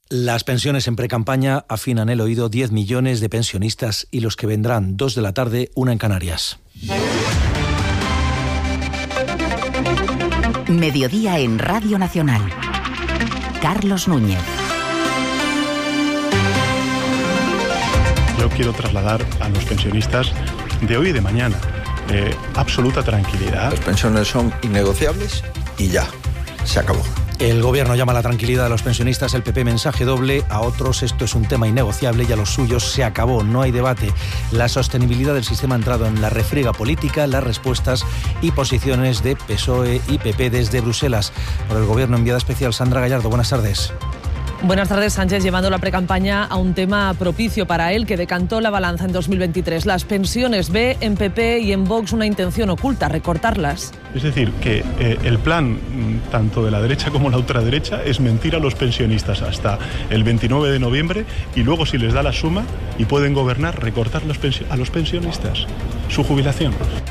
Las pensiones en precampaña afinan el oído 10 millones de pensionistas y los que vendrán 2 de la tarde, 1 en Canarias. Mediodía en Radio Nacional. Carlos Núñez. Yo quiero trasladar a los pensionistas de hoy y de mañana absoluta tranquilidad. Las pensiones son innegociables y ya, se acabó. El Gobierno llama a la tranquilidad a los pensionistas, el PP mensaje doble, a otros esto es un tema innegociable y a los suyos se acabó, no hay debate. La sostenibilidad del sistema ha entrado en la refriega política, las respuestas y posiciones de PSOE y PP desde Bruselas. Por el Gobierno, enviada especial Sandra Gallardo, buenas tardes. Buenas tardes. Sánchez llevando la precampaña a un tema propicio para él que decantó la balanza en 2023. Las pensiones. Ve en PP y en Vox una intención oculta, recortarlas. Es decir, que el plan tanto de la derecha como la ultraderecha es mentir a los pensionistas hasta el 29 de noviembre y luego, si les da la suma y pueden gobernar, recortar a los pensionistas su jubilación.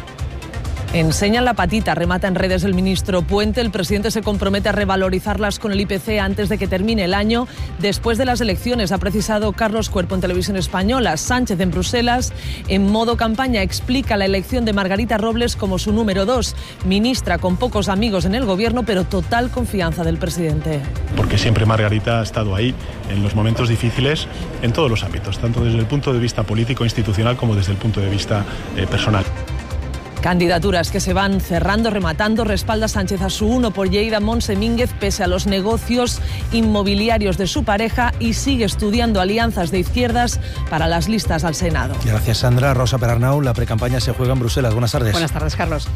Enseñan la patita, remata en redes el ministro Puente. El presidente se compromete a revalorizarlas con el IPC antes de que termine el año, después de las elecciones, ha precisado Carlos Cuerpo en Televisión Española. Sánchez en Bruselas, en modo campaña, explica la elección de Margarita Robles como su número 2, ministra con pocos amigos en el gobierno, pero total confianza del presidente. Porque siempre Margarita ha estado ahí en los momentos difíciles en todos los ámbitos, tanto desde el punto de vista político, institucional, como desde el punto de vista personal. Candidaturas que se van cerrando, rematando. Respalda Sánchez a su uno por Lleida, Montse Mínguez, pese a los negocios inmobiliarios de su pareja, y sigue estudiando alianzas de izquierdas para las listas al Senado. Gracias, Sandra. Rosa Perarnau, la precampaña se juega en Bruselas. Buenas tardes. Buenas tardes, Carlos.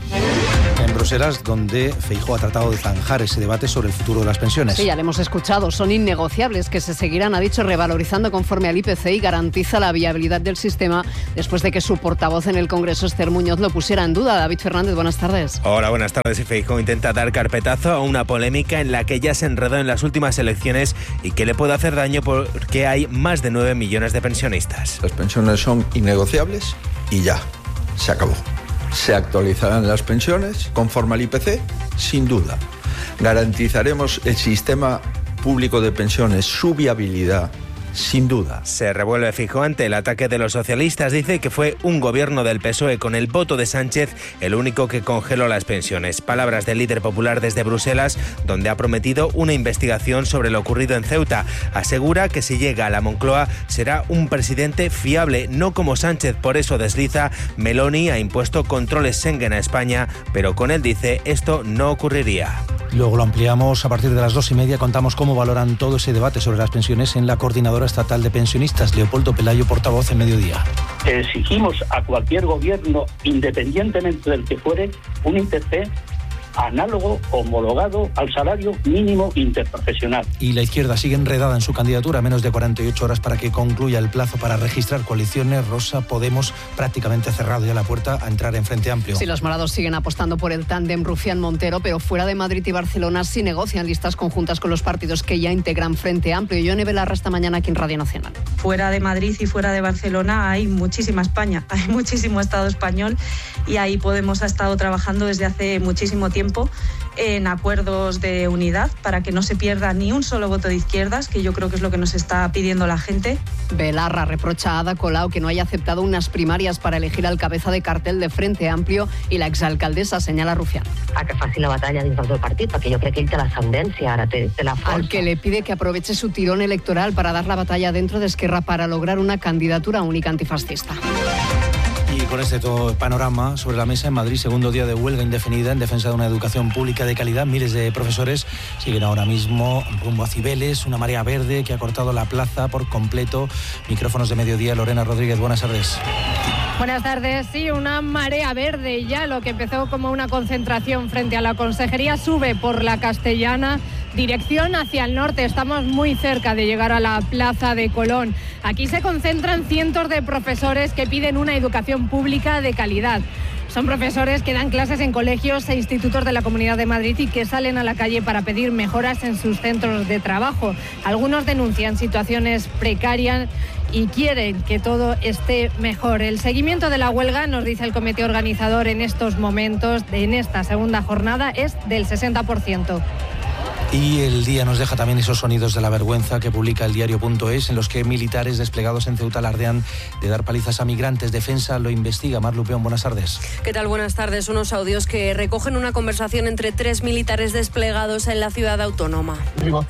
En Bruselas, donde Feijóo ha tratado de zanjar ese debate sobre el futuro de las pensiones. Sí, ya lo hemos escuchado. Son innegociables, que se seguirán, ha dicho, revalorizando conforme al IPC, y garantiza la viabilidad del sistema después de que su portavoz en el Congreso, Esther Muñoz, lo pusiera en duda. David Fernández, buenas tardes. Hola, buenas tardes. Y Feijóo intenta dar carpetazo a una polémica en la que ya se enredó en las últimas elecciones y que le puede hacer daño porque hay más de 9 millones de pensionistas. Las pensiones son innegociables y ya, se acabó. Se actualizarán las pensiones conforme al IPC, sin duda. Garantizaremos el sistema público de pensiones, su viabilidad, sin duda. Se revuelve Feijóo ante el ataque de los socialistas. Dice que fue un gobierno del PSOE con el voto de Sánchez el único que congeló las pensiones. Palabras del líder popular desde Bruselas, donde ha prometido una investigación sobre lo ocurrido en Ceuta. Asegura que si llega a la Moncloa será un presidente fiable, no como Sánchez. Por eso desliza: Meloni ha impuesto controles Schengen a España, pero con él, dice, esto no ocurriría. Luego lo ampliamos a partir de las 2:30. Contamos cómo valoran todo ese debate sobre las pensiones en la Coordinadora Estatal de Pensionistas. Leopoldo Pelayo, portavoz en Mediodía. Exigimos a cualquier gobierno, independientemente del que fuere, un IPC análogo, homologado al salario mínimo interprofesional. Y la izquierda sigue enredada en su candidatura, menos de 48 horas para que concluya el plazo para registrar coaliciones. Rosa, Podemos prácticamente cerrado ya la puerta a entrar en Frente Amplio. Sí, los morados siguen apostando por el tándem Rufián-Montero, pero fuera de Madrid y Barcelona sí negocian listas conjuntas con los partidos que ya integran Frente Amplio. Yone Belarra esta mañana aquí en Radio Nacional. Fuera de Madrid y fuera de Barcelona hay muchísima España, hay muchísimo Estado español, y ahí Podemos ha estado trabajando desde hace muchísimo tiempo en acuerdos de unidad para que no se pierda ni un solo voto de izquierdas, que yo creo que es lo que nos está pidiendo la gente. Belarra reprocha a Ada Colau que no haya aceptado unas primarias para elegir al cabeza de cartel de Frente Amplio, i l'exalcaldessa senyala Rufián. A que faci la batalla dins del partit, perquè jo crec que ell té l'ascendència, ara té la força. Al que le pide que aproveche su tirón electoral para dar la batalla dentro de Esquerra para lograr una candidatura única antifascista. Y con este todo panorama sobre la mesa, en Madrid, segundo día de huelga indefinida en defensa de una educación pública de calidad. Miles de profesores siguen ahora mismo rumbo a Cibeles, una marea verde que ha cortado la plaza por completo. Micrófonos de Mediodía, Lorena Rodríguez, buenas tardes. Buenas tardes. Sí, una marea verde. Ya lo que empezó como una concentración frente a la Consejería sube por la Castellana, dirección hacia el norte. Estamos muy cerca de llegar a la Plaza de Colón. Aquí se concentran cientos de profesores que piden una educación pública de calidad. Son profesores que dan clases en colegios e institutos de la Comunidad de Madrid y que salen a la calle para pedir mejoras en sus centros de trabajo. Algunos denuncian situaciones precarias y quieren que todo esté mejor. El seguimiento de la huelga, nos dice el comité organizador en estos momentos, en esta segunda jornada, es del 60%. Y el día nos deja también esos sonidos de la vergüenza que publica el diario.es, en los que militares desplegados en Ceuta alardean de dar palizas a migrantes. Defensa lo investiga. Mar Lupeón, buenas tardes. ¿Qué tal? Buenas tardes. Unos audios que recogen una conversación entre 3 militares desplegados en la ciudad autónoma.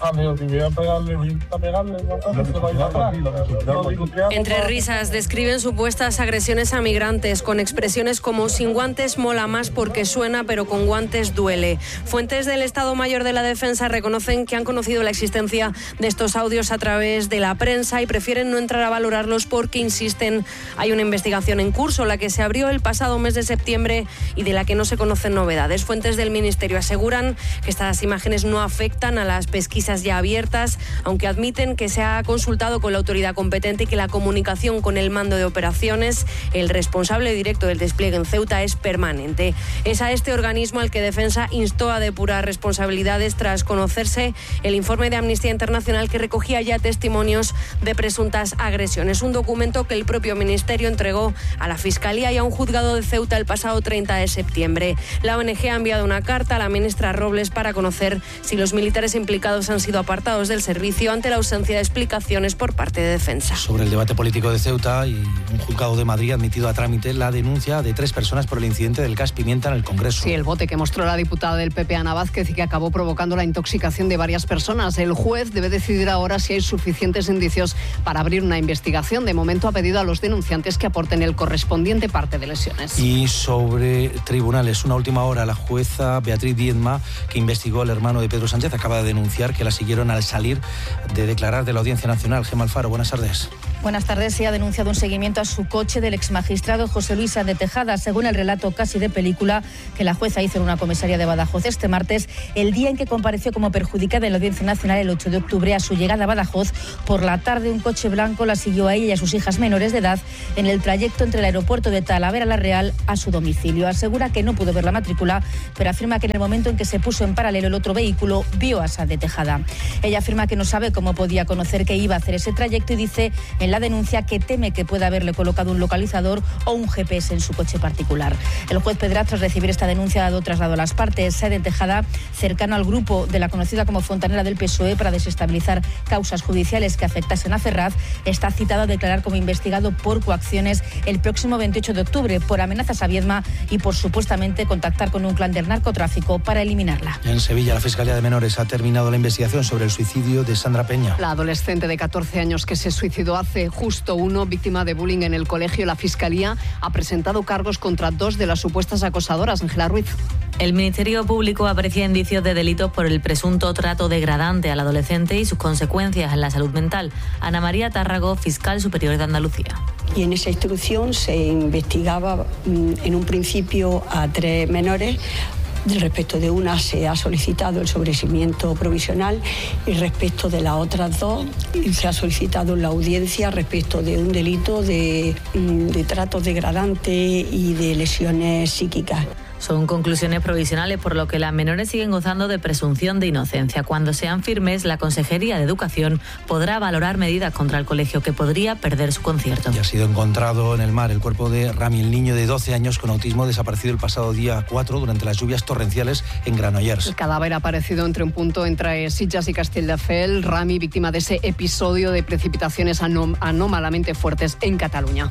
Entre risas describen supuestas agresiones a migrantes con expresiones como sin guantes mola más porque suena, pero con guantes duele. Fuentes del Estado Mayor de la Defensa reconocen que han conocido la existencia de estos audios a través de la prensa y prefieren no entrar a valorarlos porque, insisten, hay una investigación en curso, la que se abrió el pasado mes de septiembre y de la que no se conocen novedades. Fuentes del Ministerio aseguran que estas imágenes no afectan a las pesquisas ya abiertas, aunque admiten que se ha consultado con la autoridad competente y que la comunicación con el mando de operaciones, el responsable directo del despliegue en Ceuta, es permanente. Es a este organismo al que Defensa instó a depurar responsabilidades tras conocerse el informe de Amnistía Internacional que recogía ya testimonios de presuntas agresiones. Un documento que el propio Ministerio entregó a la Fiscalía y a un juzgado de Ceuta el pasado 30 de septiembre. La ONG ha enviado una carta a la ministra Robles para conocer si los militares implicados han sido apartados del servicio ante la ausencia de explicaciones por parte de Defensa. Sobre el debate político de Ceuta, y un juzgado de Madrid ha admitido a trámite la denuncia de 3 personas por el incidente del gas pimienta en el Congreso. Sí, el bote que mostró la diputada del PP, Ana Vázquez, y que acabó provocando la intoxicación de varias personas. El juez debe decidir ahora si hay suficientes indicios para abrir una investigación. De momento ha pedido a los denunciantes que aporten el correspondiente parte de lesiones. Y sobre tribunales, una última hora, la jueza Beatriz Diezma, que investigó al hermano de Pedro Sánchez, acaba de denunciar que la siguieron al salir de declarar de la Audiencia Nacional. Gemma Alfaro, buenas tardes. Buenas tardes. Se ha denunciado un seguimiento a su coche del exmagistrado José Luis Sáenz de Tejada, según el relato casi de película que la jueza hizo en una comisaría de Badajoz este martes, el día en que compareció como perjudicada en la Audiencia Nacional el 8 de octubre. A su llegada a Badajoz, por la tarde, un coche blanco la siguió a ella y a sus hijas menores de edad en el trayecto entre el aeropuerto de Talavera la Real a su domicilio. Asegura que no pudo ver la matrícula, pero afirma que en el momento en que se puso en paralelo el otro vehículo, vio a Sáenz de Tejada. Ella afirma que no sabe cómo podía conocer que iba a hacer ese trayecto y dice en la denuncia que teme que pueda haberle colocado un localizador o un GPS en su coche particular. El juez Pedraz, tras recibir esta denuncia, ha dado traslado a las partes. Sáenz de Tejada, cercano al grupo de la conocida como Fontanera del PSOE para desestabilizar causas judiciales que afectasen a Ferraz, está citado a declarar como investigado por coacciones el próximo 28 de octubre por amenazas a Viedma y por supuestamente contactar con un clan del narcotráfico para eliminarla. En Sevilla, la Fiscalía de Menores ha terminado la investigación sobre el suicidio de Sandra Peña. La adolescente de 14 años que se suicidó hace justo uno, víctima de bullying en el colegio. La Fiscalía ha presentado cargos contra 2 de las supuestas acosadoras. Ángela Ruiz. El Ministerio Público aprecia indicios de delitos por el presunto trato degradante al adolescente y sus consecuencias en la salud mental. Ana María Tárrago, fiscal superior de Andalucía. Y en esa instrucción se investigaba en un principio a 3 menores. Respecto de una se ha solicitado el sobreseimiento provisional y respecto de las otras 2 se ha solicitado la audiencia respecto de un delito de trato degradante y de lesiones psíquicas. Son conclusiones provisionales, por lo que las menores siguen gozando de presunción de inocencia. Cuando sean firmes, la Consejería de Educación podrá valorar medidas contra el colegio que podría perder su concierto. Ya ha sido encontrado en el mar el cuerpo de Rami, el niño de 12 años con autismo desaparecido el pasado día 4 durante las lluvias torrenciales en Granollers. El cadáver ha aparecido entre Sitges y Castelldefels. Rami, víctima de ese episodio de precipitaciones anómalamente fuertes en Cataluña.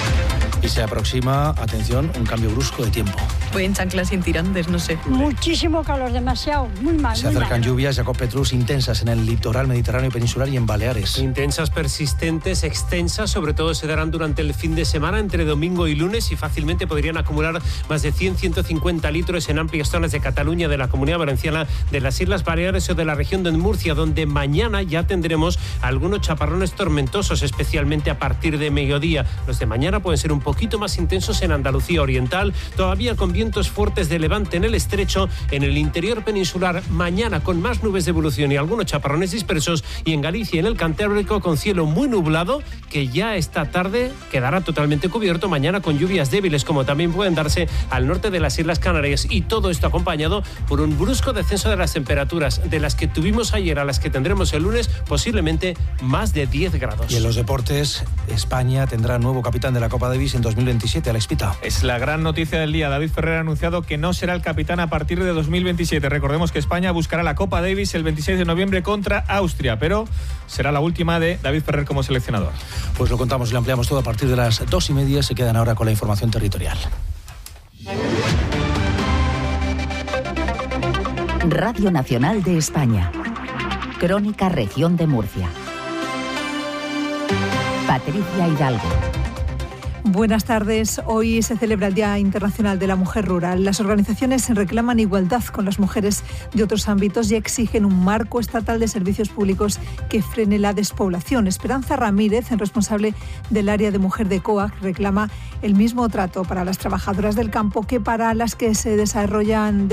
Y se aproxima, atención, un cambio brusco de tiempo. Voy en chanclas sin tirantes, no sé. Muchísimo calor, demasiado, muy mal. Se acercan lluvias, Jacob Petrus, intensas en el litoral mediterráneo peninsular y en Baleares. Intensas, persistentes, extensas, sobre todo se darán durante el fin de semana, entre domingo y lunes, y fácilmente podrían acumular más de 100-150 litros en amplias zonas de Cataluña, de la Comunidad Valenciana, de las Islas Baleares o de la región de Murcia, donde mañana ya tendremos algunos chaparrones tormentosos, especialmente a partir de mediodía. Los de mañana pueden ser un poquito más intensos en Andalucía Oriental, todavía con vientos fuertes de levante en el estrecho, en el interior peninsular mañana con más nubes de evolución y algunos chaparrones dispersos, y en Galicia y en el Cantábrico con cielo muy nublado que ya esta tarde quedará totalmente cubierto, mañana con lluvias débiles como también pueden darse al norte de las Islas Canarias, y todo esto acompañado por un brusco descenso de las temperaturas de las que tuvimos ayer a las que tendremos el lunes, posiblemente más de 10 grados. Y en los deportes, España tendrá nuevo capitán de la Copa Davis en 2027, Alex Pita. Es la gran noticia del día. David Ferrer Ferrer ha anunciado que no será el capitán a partir de 2027. Recordemos que España buscará la Copa Davis el 26 de noviembre contra Austria, pero será la última de David Ferrer como seleccionador. Pues lo contamos y lo ampliamos todo a partir de las 2:30. Se quedan ahora con la información territorial. Radio Nacional de España. Crónica Región de Murcia. Patricia Hidalgo. Buenas tardes. Hoy se celebra el Día Internacional de la Mujer Rural. Las organizaciones reclaman igualdad con las mujeres de otros ámbitos y exigen un marco estatal de servicios públicos que frene la despoblación. Esperanza Ramírez, responsable del área de mujer de COAC, reclama el mismo trato para las trabajadoras del campo que para las que se desarrollan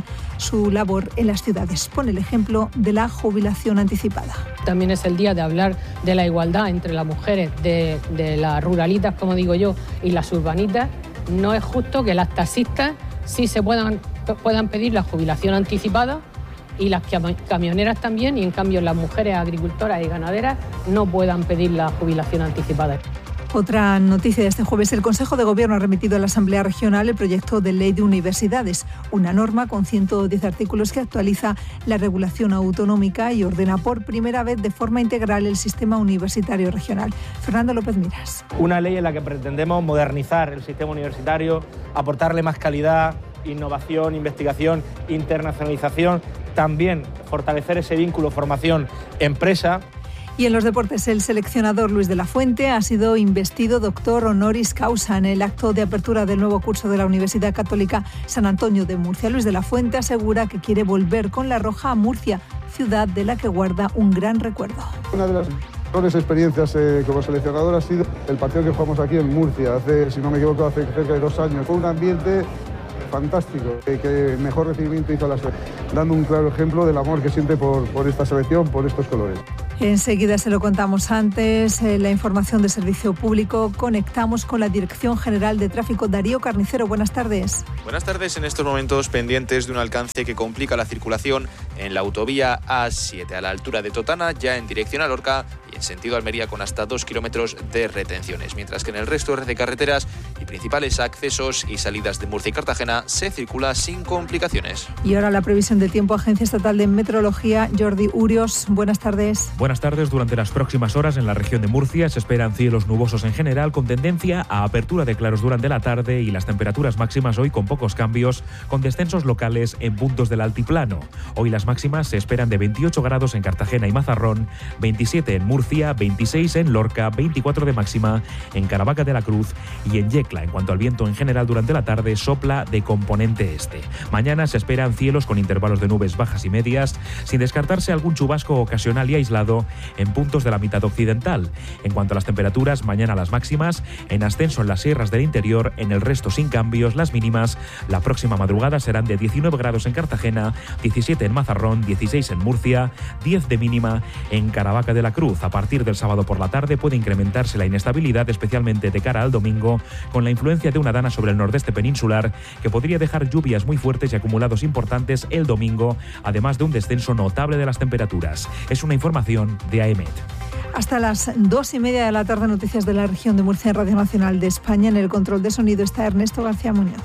su labor en las ciudades. Pone el ejemplo de la jubilación anticipada. También es el día de hablar de la igualdad entre las mujeres de las ruralitas, como digo yo, y las urbanitas. No es justo que las taxistas sí se puedan pedir la jubilación anticipada y las camioneras también, y en cambio las mujeres agricultoras y ganaderas no puedan pedir la jubilación anticipada. Otra noticia de este jueves: el Consejo de Gobierno ha remitido a la Asamblea Regional el proyecto de ley de universidades, una norma con 110 artículos que actualiza la regulación autonómica y ordena por primera vez de forma integral el sistema universitario regional. Fernando López Miras. Una ley en la que pretendemos modernizar el sistema universitario, aportarle más calidad, innovación, investigación, internacionalización, también fortalecer ese vínculo formación-empresa. Y en los deportes, el seleccionador Luis de la Fuente ha sido investido doctor honoris causa en el acto de apertura del nuevo curso de la Universidad Católica San Antonio de Murcia. Luis de la Fuente asegura que quiere volver con la Roja a Murcia, ciudad de la que guarda un gran recuerdo. Una de las mejores experiencias como seleccionador ha sido el partido que jugamos aquí en Murcia, si no me equivoco, hace cerca de 2 años. Fue un ambiente fantástico, que mejor recibimiento hizo la selección, dando un claro ejemplo del amor que siente por esta selección, por estos colores. Enseguida se lo contamos. Antes, la información de servicio público. Conectamos con la Dirección General de Tráfico. Darío Carnicero, buenas tardes. Buenas tardes. En estos momentos pendientes de un alcance que complica la circulación en la autovía A7 a la altura de Totana, ya en dirección a Lorca y en sentido Almería, con hasta 2 kilómetros de retenciones, mientras que en el resto de carreteras y principales accesos y salidas de Murcia y Cartagena se circula sin complicaciones. Y ahora la previsión del tiempo. Agencia Estatal de Meteorología, Jordi Urios, buenas tardes. Buenas tardes. Durante las próximas horas en la región de Murcia se esperan cielos nubosos en general, con tendencia a apertura de claros durante la tarde, y las temperaturas máximas hoy con pocos cambios, con descensos locales en puntos del altiplano. Hoy las máximas se esperan de 28 grados en Cartagena y Mazarrón, 27 en Murcia, 26 en Lorca, 24 de máxima en Caravaca de la Cruz y en Yecla. En cuanto al viento, en general durante la tarde sopla de componente este. Mañana se esperan cielos con intervalos de nubes bajas y medias, sin descartarse algún chubasco ocasional y aislado en puntos de la mitad occidental. En cuanto a las temperaturas, mañana las máximas en ascenso en las sierras del interior, en el resto sin cambios. Las mínimas la próxima madrugada serán de 19 grados en Cartagena, 17 en Mazarrón, 16 en Murcia, 10 de mínima en Caravaca de la Cruz. A partir del sábado por la tarde puede incrementarse la inestabilidad, especialmente de cara al domingo, con la influencia de una dana sobre el nordeste peninsular que podría dejar lluvias muy fuertes y acumulados importantes el domingo, además de un descenso notable de las temperaturas. Es una información de AEMET. Hasta las 2:30 de la tarde, noticias de la región de Murcia en Radio Nacional de España. En el control de sonido está Ernesto García Muñoz.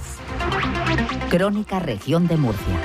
Crónica Región de Murcia.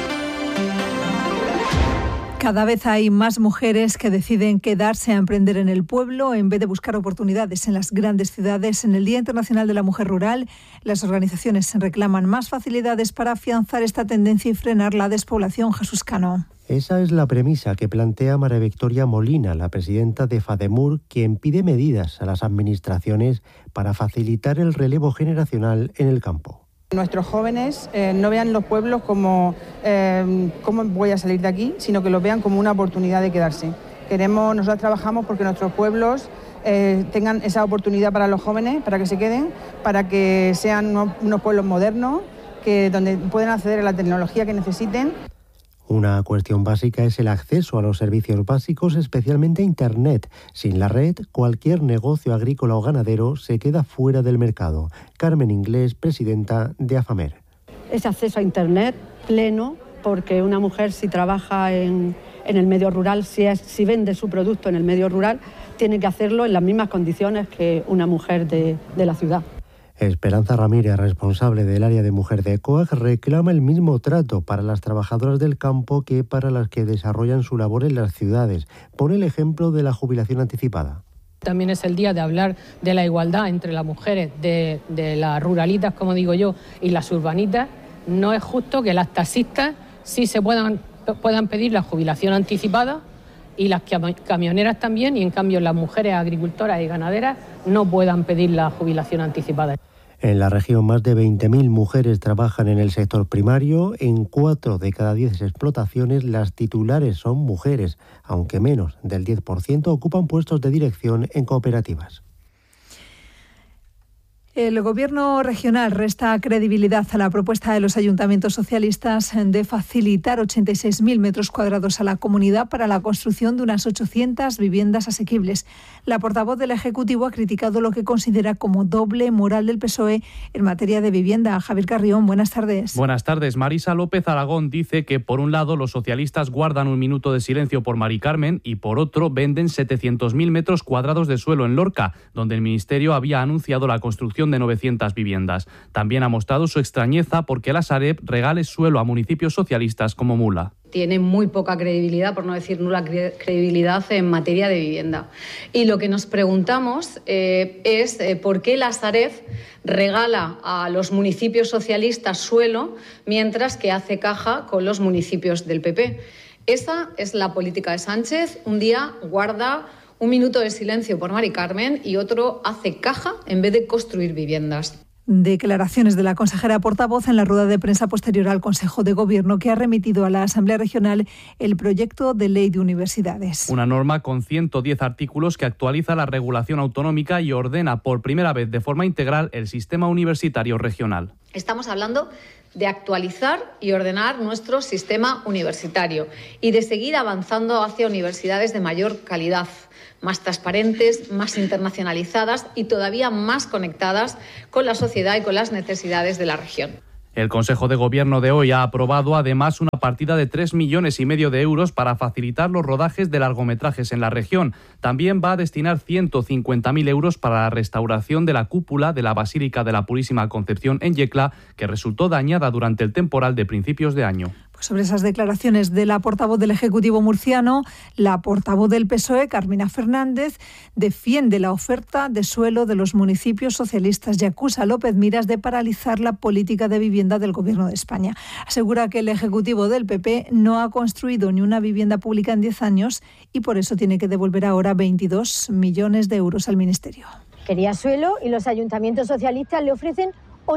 Cada vez hay más mujeres que deciden quedarse a emprender en el pueblo en vez de buscar oportunidades en las grandes ciudades. En el Día Internacional de la Mujer Rural, las organizaciones reclaman más facilidades para afianzar esta tendencia y frenar la despoblación. Jesús Cano. Esa es la premisa que plantea María Victoria Molina, la presidenta de FADEMUR, quien pide medidas a las administraciones para facilitar el relevo generacional en el campo. Nuestros jóvenes no vean los pueblos como cómo voy a salir de aquí, sino que los vean como una oportunidad de quedarse. Nosotros trabajamos porque nuestros pueblos tengan esa oportunidad para los jóvenes, para que se queden, para que sean unos pueblos modernos, donde puedan acceder a la tecnología que necesiten. Una cuestión básica es el acceso a los servicios básicos, especialmente a Internet. Sin la red, cualquier negocio agrícola o ganadero se queda fuera del mercado. Carmen Inglés, presidenta de AFAMER. Ese acceso a Internet pleno, porque una mujer, si trabaja en el medio rural, si vende su producto en el medio rural, tiene que hacerlo en las mismas condiciones que una mujer de la ciudad. Esperanza Ramírez, responsable del área de mujer de COAG, reclama el mismo trato para las trabajadoras del campo que para las que desarrollan su labor en las ciudades. Pone el ejemplo de la jubilación anticipada. También es el día de hablar de la igualdad entre las mujeres de las ruralitas, como digo yo, y las urbanitas. No es justo que las taxistas sí se puedan pedir la jubilación anticipada y las camioneras también, y en cambio las mujeres agricultoras y ganaderas no puedan pedir la jubilación anticipada. En la región, más de 20.000 mujeres trabajan en el sector primario. En 4 de cada 10 explotaciones, las titulares son mujeres, aunque menos del 10% ocupan puestos de dirección en cooperativas. El Gobierno regional resta credibilidad a la propuesta de los ayuntamientos socialistas de facilitar 86.000 metros cuadrados a la comunidad para la construcción de unas 800 viviendas asequibles. La portavoz del Ejecutivo ha criticado lo que considera como doble moral del PSOE en materia de vivienda. Javier Carrión, buenas tardes. Buenas tardes. Marisa López Aragón dice que, por un lado, los socialistas guardan un minuto de silencio por Mari Carmen y, por otro, venden 700.000 metros cuadrados de suelo en Lorca, donde el Ministerio había anunciado la construcción de 900 viviendas. También ha mostrado su extrañeza porque la Sareb regale suelo a municipios socialistas como Mula. Tiene muy poca credibilidad, por no decir nula credibilidad, en materia de vivienda. Y lo que nos preguntamos es por qué la Sareb regala a los municipios socialistas suelo mientras que hace caja con los municipios del PP. Esa es la política de Sánchez. Un día guarda un minuto de silencio por Mari Carmen y otro hace caja en vez de construir viviendas. Declaraciones de la consejera portavoz en la rueda de prensa posterior al Consejo de Gobierno, que ha remitido a la Asamblea Regional el proyecto de ley de universidades. Una norma con 110 artículos que actualiza la regulación autonómica y ordena por primera vez de forma integral el sistema universitario regional. Estamos hablando de actualizar y ordenar nuestro sistema universitario y de seguir avanzando hacia universidades de mayor calidad, más transparentes, más internacionalizadas y todavía más conectadas con la sociedad y con las necesidades de la región. El Consejo de Gobierno de hoy ha aprobado además una partida de 3,5 millones de euros para facilitar los rodajes de largometrajes en la región. También va a destinar 150.000 euros para la restauración de la cúpula de la Basílica de la Purísima Concepción en Yecla, que resultó dañada durante el temporal de principios de año. Pues sobre esas declaraciones de la portavoz del Ejecutivo murciano, la portavoz del PSOE, Carmina Fernández, defiende la oferta de suelo de los municipios socialistas y acusa a López Miras de paralizar la política de vivienda del Gobierno de España. Asegura que el Ejecutivo del PP no ha construido ni una vivienda pública en 10 años y por eso tiene que devolver ahora 22 millones de euros al Ministerio. Quería suelo y los ayuntamientos socialistas le ofrecen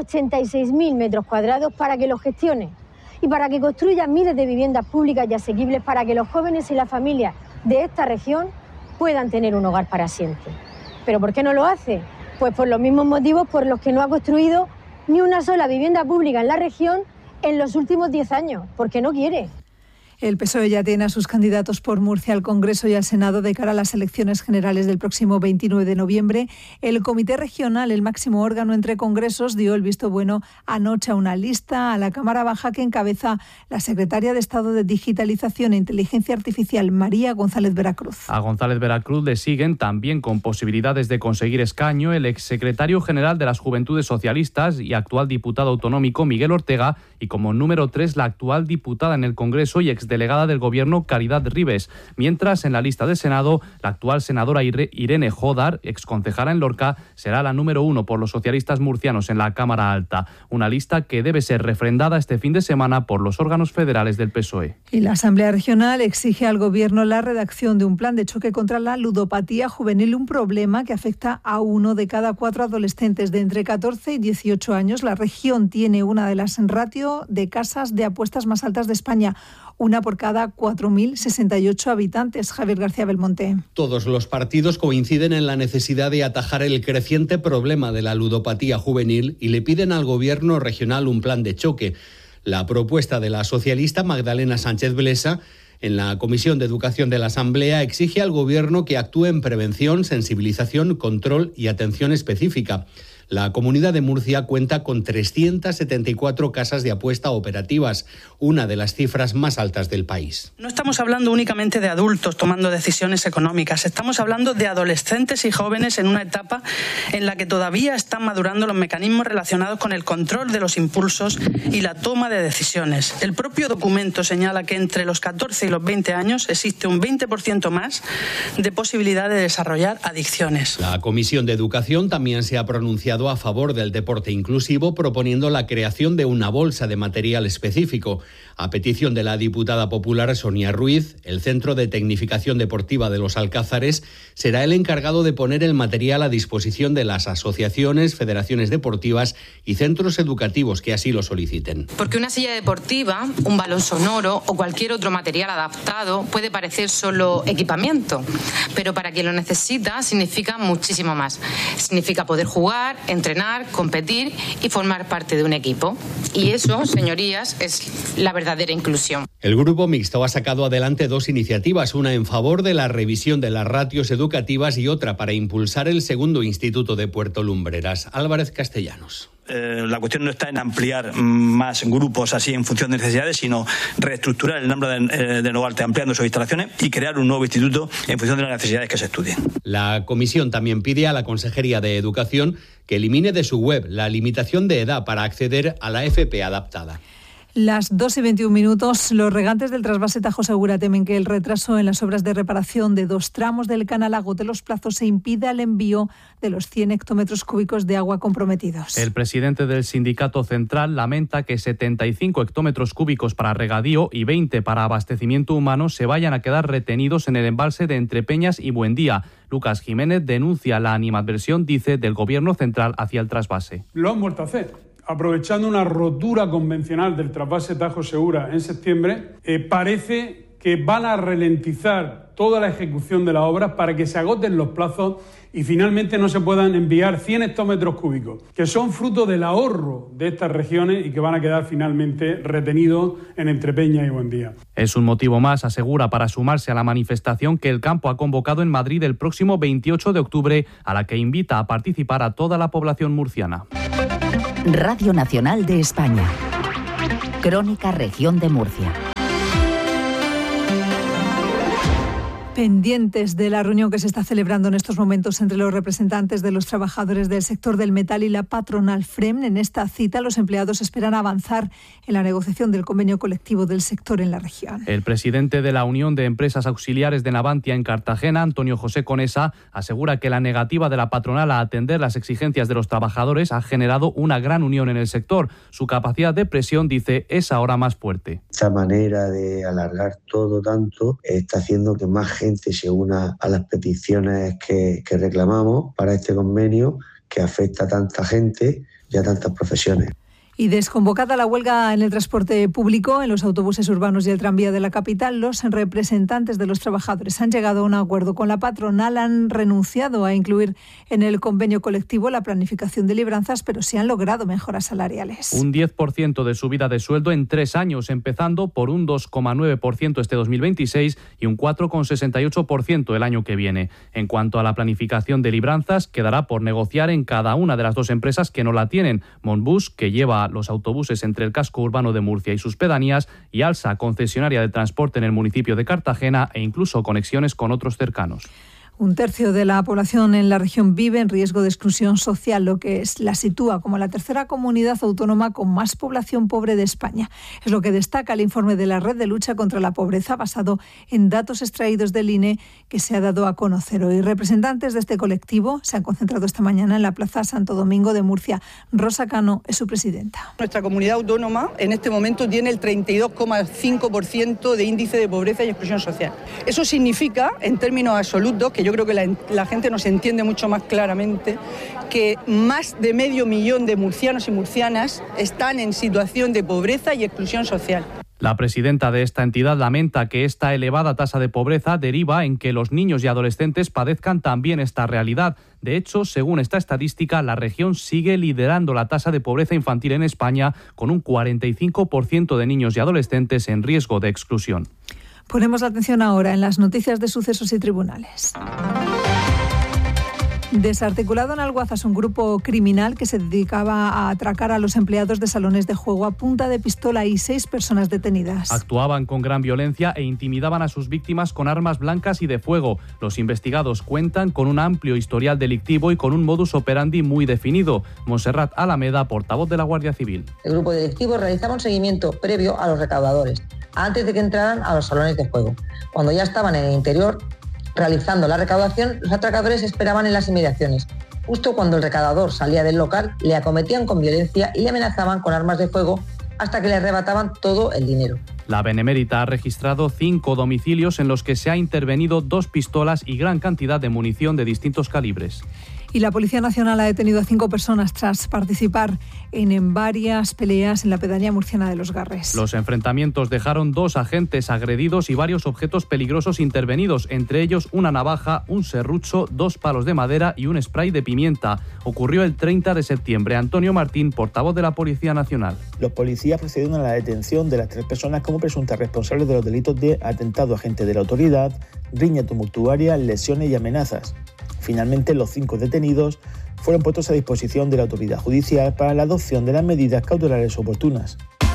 86.000 metros cuadrados para que lo gestione y para que construya miles de viviendas públicas y asequibles para que los jóvenes y las familias de esta región puedan tener un hogar para siempre. ¿Pero por qué no lo hace? Pues por los mismos motivos por los que no ha construido ni una sola vivienda pública en la región en los últimos 10 años, porque no quiere. El PSOE ya tiene a sus candidatos por Murcia al Congreso y al Senado de cara a las elecciones generales del próximo 29 de noviembre. El Comité Regional, el máximo órgano entre congresos, dio el visto bueno anoche a una lista a la Cámara Baja que encabeza la secretaria de Estado de Digitalización e Inteligencia Artificial, María González Veracruz. A González Veracruz le siguen, también con posibilidades de conseguir escaño, el exsecretario general de las Juventudes Socialistas y actual diputado autonómico, Miguel Ortega, y como número 3 la actual diputada en el Congreso y exdelegada del Gobierno, Caridad Ribes. Mientras, en la lista del Senado, la actual senadora Irene Jodar, exconcejala en Lorca, será la número 1 por los socialistas murcianos en la Cámara Alta. Una lista que debe ser refrendada este fin de semana por los órganos federales del PSOE. Y la Asamblea Regional exige al Gobierno la redacción de un plan de choque contra la ludopatía juvenil, un problema que afecta a 1 de cada 4 adolescentes de entre 14 y 18 años. La región tiene una de las ratios de casas de apuestas más altas de España, una por cada 4.068 habitantes. Javier García Belmonte. Todos los partidos coinciden en la necesidad de atajar el creciente problema de la ludopatía juvenil y le piden al Gobierno regional un plan de choque. La propuesta de la socialista Magdalena Sánchez Blesa en la Comisión de Educación de la Asamblea exige al Gobierno que actúe en prevención, sensibilización, control y atención específica. La Comunidad de Murcia cuenta con 374 casas de apuesta operativas, una de las cifras más altas del país. No estamos hablando únicamente de adultos tomando decisiones económicas, estamos hablando de adolescentes y jóvenes en una etapa en la que todavía están madurando los mecanismos relacionados con el control de los impulsos y la toma de decisiones. El propio documento señala que entre los 14 y los 20 años existe un 20% más de posibilidad de desarrollar adicciones. La Comisión de Educación también se ha pronunciado a favor del deporte inclusivo, proponiendo la creación de una bolsa de material específico. A petición de la diputada popular Sonia Ruiz, el Centro de Tecnificación Deportiva de los Alcázares será el encargado de poner el material a disposición de las asociaciones, federaciones deportivas y centros educativos que así lo soliciten. Porque una silla deportiva, un balón sonoro o cualquier otro material adaptado puede parecer solo equipamiento, pero para quien lo necesita significa muchísimo más. Significa poder jugar, entrenar, competir y formar parte de un equipo. Y eso, señorías, es la verdadera inclusión. El Grupo Mixto ha sacado adelante dos iniciativas, una en favor de la revisión de las ratios educativas y otra para impulsar el segundo instituto de Puerto Lumbreras. Álvarez Castellanos. La cuestión no está en ampliar más grupos así en función de necesidades, sino reestructurar el nombre de Nogarte ampliando sus instalaciones y crear un nuevo instituto en función de las necesidades que se estudien. La comisión también pide a la Consejería de Educación que elimine de su web la limitación de edad para acceder a la FP adaptada. Las 2:21. Los regantes del trasvase Tajo Segura temen que el retraso en las obras de reparación de 2 tramos del canal agote los plazos se impida el envío de los 100 hectómetros cúbicos de agua comprometidos. El presidente del Sindicato Central lamenta que 75 hectómetros cúbicos para regadío y 20 para abastecimiento humano se vayan a quedar retenidos en el embalse de Entrepeñas y Buendía. Lucas Jiménez denuncia la animadversión, dice, del Gobierno central hacia el trasvase. Lo han vuelto a hacer. Aprovechando una rotura convencional del trasvase Tajo Segura en septiembre, parece que van a ralentizar toda la ejecución de la obra para que se agoten los plazos y finalmente no se puedan enviar 100 hectómetros cúbicos, que son fruto del ahorro de estas regiones y que van a quedar finalmente retenidos en Entrepeña y Buendía. Es un motivo más, asegura, para sumarse a la manifestación que el campo ha convocado en Madrid el próximo 28 de octubre, a la que invita a participar a toda la población murciana. Radio Nacional de España. Crónica Región de Murcia. Pendientes de la reunión que se está celebrando en estos momentos entre los representantes de los trabajadores del sector del metal y la patronal FREM. En esta cita, los empleados esperan avanzar en la negociación del convenio colectivo del sector en la región. El presidente de la Unión de Empresas Auxiliares de Navantia en Cartagena, Antonio José Conesa, asegura que la negativa de la patronal a atender las exigencias de los trabajadores ha generado una gran unión en el sector. Su capacidad de presión, dice, es ahora más fuerte. Esta manera de alargar todo tanto está haciendo que más gente se una a las peticiones que reclamamos para este convenio que afecta a tanta gente y a tantas profesiones. Y desconvocada la huelga en el transporte público, en los autobuses urbanos y el tranvía de la capital, los representantes de los trabajadores han llegado a un acuerdo con la patronal, han renunciado a incluir en el convenio colectivo la planificación de libranzas, pero sí han logrado mejoras salariales. Un 10% de subida de sueldo en 3 años, empezando por un 2,9% este 2026 y un 4,68% el año que viene. En cuanto a la planificación de libranzas, quedará por negociar en cada una de las 2 empresas que no la tienen. Monbus, que lleva los autobuses entre el casco urbano de Murcia y sus pedanías, y Alsa, concesionaria de transporte en el municipio de Cartagena, e incluso conexiones con otros cercanos. Un tercio de la población en la región vive en riesgo de exclusión social, lo que la sitúa como la tercera comunidad autónoma con más población pobre de España. Es lo que destaca el informe de la Red de Lucha contra la Pobreza, basado en datos extraídos del INE, que se ha dado a conocer hoy. Representantes de este colectivo se han concentrado esta mañana en la Plaza Santo Domingo de Murcia. Rosa Cano es su presidenta. Nuestra comunidad autónoma en este momento tiene el 32,5% de índice de pobreza y exclusión social. Eso significa, en términos absolutos, que yo creo que la gente nos entiende mucho más claramente, que más de 500.000 de murcianos y murcianas están en situación de pobreza y exclusión social. La presidenta de esta entidad lamenta que esta elevada tasa de pobreza deriva en que los niños y adolescentes padezcan también esta realidad. De hecho, según esta estadística, la región sigue liderando la tasa de pobreza infantil en España, con un 45% de niños y adolescentes en riesgo de exclusión. Ponemos la atención ahora en las noticias de sucesos y tribunales. Desarticulado en Alguazas un grupo criminal que se dedicaba a atracar a los empleados de salones de juego a punta de pistola y 6 personas detenidas. Actuaban con gran violencia e intimidaban a sus víctimas con armas blancas y de fuego. Los investigados cuentan con un amplio historial delictivo y con un modus operandi muy definido. Montserrat Alameda, portavoz de la Guardia Civil. El grupo delictivo realizaba un seguimiento previo a los recaudadores, antes de que entraran a los salones de juego. Cuando ya estaban en el interior realizando la recaudación, los atracadores esperaban en las inmediaciones. Justo cuando el recaudador salía del local, le acometían con violencia y le amenazaban con armas de fuego hasta que le arrebataban todo el dinero. La Benemérita ha registrado 5 domicilios en los que se ha intervenido 2 pistolas y gran cantidad de munición de distintos calibres. Y la Policía Nacional ha detenido a 5 personas tras participar en varias peleas en la pedanía murciana de Los Garres. Los enfrentamientos dejaron 2 agentes agredidos y varios objetos peligrosos intervenidos, entre ellos una navaja, un serrucho, 2 palos de madera y un spray de pimienta. Ocurrió el 30 de septiembre. Antonio Martín, portavoz de la Policía Nacional. Los policías procedieron a la detención de las 3 personas como presuntas responsables de los delitos de atentado a agente de la autoridad, riña tumultuaria, lesiones y amenazas. Finalmente, los 5 detenidos fueron puestos a disposición de la autoridad judicial para la adopción de las medidas cautelares oportunas.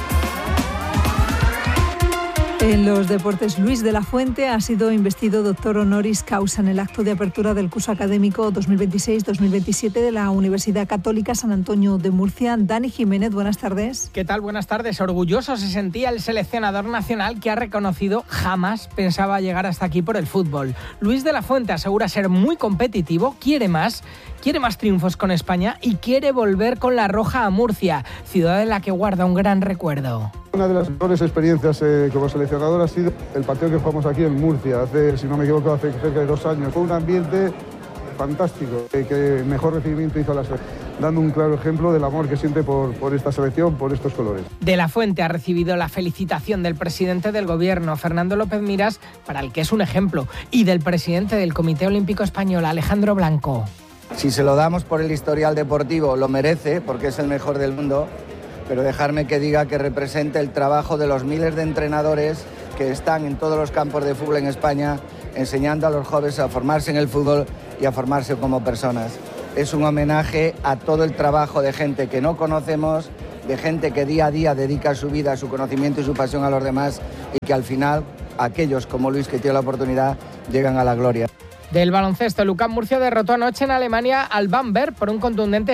En los deportes, Luis de la Fuente ha sido investido doctor honoris causa en el acto de apertura del curso académico 2026-2027 de la Universidad Católica San Antonio de Murcia. Dani Jiménez, buenas tardes. ¿Qué tal? Buenas tardes. Orgulloso se sentía el seleccionador nacional, que ha reconocido jamás pensaba llegar hasta aquí por el fútbol. Luis de la Fuente asegura ser muy competitivo, quiere más triunfos con España y quiere volver con la roja a Murcia, ciudad en la que guarda un gran recuerdo. Una de las mejores experiencias como seleccionador ha sido el partido que jugamos aquí en Murcia, si no me equivoco, hace cerca de 2 años. Fue un ambiente fantástico, que mejor recibimiento hizo la selección, dando un claro ejemplo del amor que siente por esta selección, por estos colores. De la Fuente ha recibido la felicitación del presidente del Gobierno, Fernando López Miras, para el que es un ejemplo, y del presidente del Comité Olímpico Español, Alejandro Blanco. Si se lo damos por el historial deportivo, lo merece, porque es el mejor del mundo, pero dejarme que diga que represente el trabajo de los miles de entrenadores que están en todos los campos de fútbol en España, enseñando a los jóvenes a formarse en el fútbol y a formarse como personas. Es un homenaje a todo el trabajo de gente que no conocemos, de gente que día a día dedica su vida, su conocimiento y su pasión a los demás, y que al final, aquellos como Luis, que tiene la oportunidad, llegan a la gloria. Del baloncesto, el UCAM Murcia derrotó anoche en Alemania al Bamberg por un contundente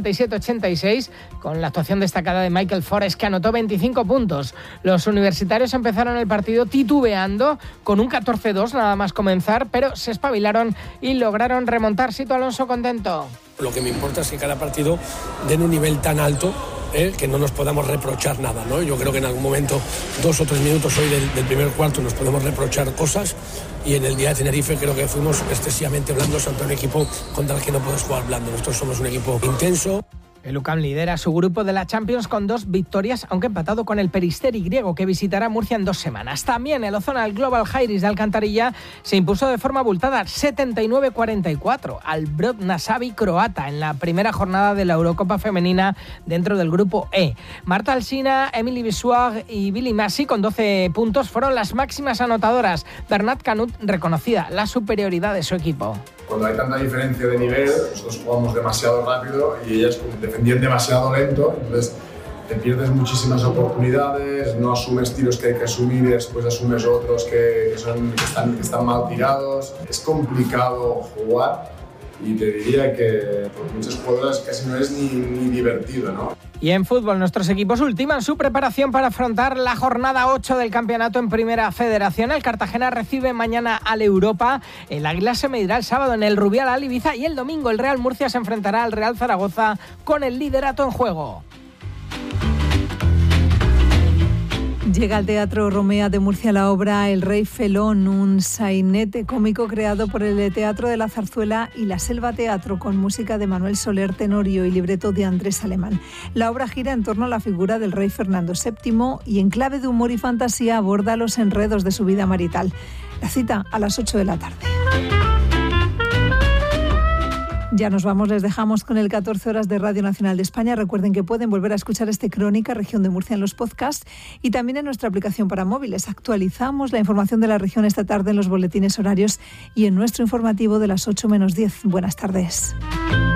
67-86, con la actuación destacada de Michael Forrest, que anotó 25 puntos. Los universitarios empezaron el partido titubeando, con un 14-2 nada más comenzar, pero se espabilaron y lograron remontar. Sito Alonso contento. Lo que me importa es que cada partido den un nivel tan alto que no nos podamos reprochar nada, ¿no? Yo creo que en algún momento, 2 o 3 minutos hoy del primer cuarto, nos podemos reprochar cosas, y en el día de Tenerife creo que fuimos excesivamente blandos ante un equipo contra el que no puedes jugar blando. Nosotros somos un equipo intenso. El UCAM lidera su grupo de la Champions con 2 victorias, aunque empatado con el Peristeri griego, que visitará Murcia en 2 semanas. También el Ozona Global Jairis de Alcantarilla se impuso de forma abultada 79-44 al Brod Nasavi croata en la primera jornada de la Eurocopa femenina dentro del grupo E. Marta Alsina, Emily Bissuag y Billy Massey, con 12 puntos, fueron las máximas anotadoras. Bernat Canut reconocía la superioridad de su equipo. Cuando hay tanta diferencia de nivel, nosotros jugamos demasiado rápido y ellas defendían demasiado lento, entonces te pierdes muchísimas oportunidades, no asumes tiros que hay que asumir y después asumes otros que están mal tirados. Es complicado jugar y te diría que por muchas jugadoras casi no es ni divertido, ¿no? Y en fútbol, nuestros equipos ultiman su preparación para afrontar la jornada 8 del campeonato en Primera Federación. El Cartagena recibe mañana al Europa, el Águila se medirá el sábado en el Rubial al Ibiza, y el domingo el Real Murcia se enfrentará al Real Zaragoza con el liderato en juego. Llega al Teatro Romea de Murcia la obra El Rey Felón, un sainete cómico creado por el Teatro de la Zarzuela y la Selva Teatro, con música de Manuel Soler Tenorio y libreto de Andrés Alemán. La obra gira en torno a la figura del rey Fernando VII y, en clave de humor y fantasía, aborda los enredos de su vida marital. La cita a las 8 de la tarde. Ya nos vamos, les dejamos con el 14 horas de Radio Nacional de España. Recuerden que pueden volver a escuchar este Crónica Región de Murcia en los podcasts y también en nuestra aplicación para móviles. Actualizamos la información de la región esta tarde en los boletines horarios y en nuestro informativo de las 8 menos 10. Buenas tardes.